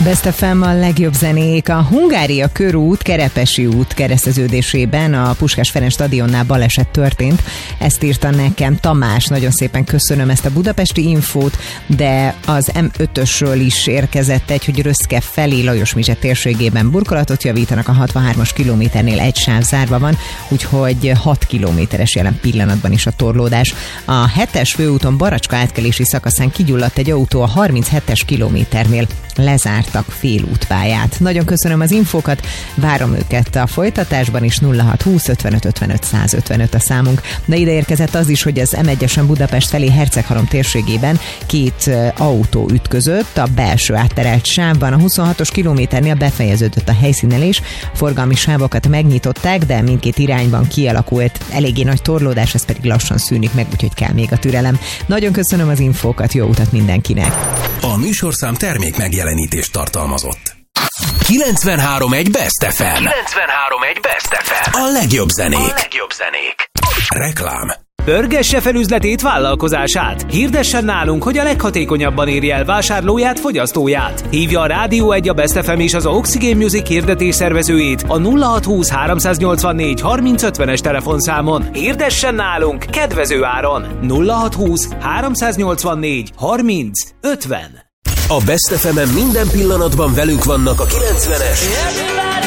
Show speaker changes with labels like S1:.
S1: Best FM a legjobb zenék. A Hungária körút Kerepesi út kereszteződésében a Puskás Ferenc stadionnál baleset történt. Ezt írta nekem Tamás. Nagyon szépen köszönöm ezt a budapesti infót, de az M5-ösről is érkezett egy, hogy Röszke felé Lajos-Mizse térségében burkolatot javítanak, a 63-as kilométernél egy sáv zárva van, úgyhogy 6 kilométeres jelen pillanatban is a torlódás. A 7-es főúton Baracska átkelési szakaszán kigyulladt egy autó, a 37-es kilométernél lezártak félútpályát. Nagyon köszönöm az infókat, várom őket a folytatásban is. 0620 55 55 155 a számunk. De ide érkezett az is, hogy az M1-esen Budapest felé Herceghalom térségében két autó ütközött a belső átterelt sávban. A 26-os kilométernél befejeződött a helyszínelés, forgalmi sávokat megnyitották, de mindkét irányban kialakult eléggé nagy torlódás, ez pedig lassan szűnik meg, úgyhogy kell még a türelem. Nagyon köszönöm az infókat, jó utat mindenkinek!
S2: A műsorszám termék megjelenítést tartalmazott. 93.1 Best FM. 93.1 Best FM. A legjobb zenék. Reklám.
S3: Pörgesse fel üzletét, vállalkozását. Hirdessen nálunk, hogy a leghatékonyabban érje el vásárlóját, fogyasztóját. Hívja a Rádió 1, a Best FM és az Oxygen Music hirdetés szervezőjét a 0620 384 3050-es telefonszámon. Hirdessen nálunk kedvező áron. 0620 384 3050.
S2: A Best FM-en minden pillanatban velünk vannak a 90-es